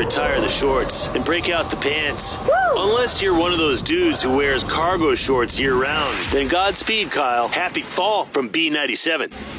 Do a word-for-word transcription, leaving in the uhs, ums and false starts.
retire the shorts and break out the pants. Woo! Unless you're one of those dudes who wears cargo shorts year-round. Then Godspeed, Kyle. Happy fall from B ninety-seven.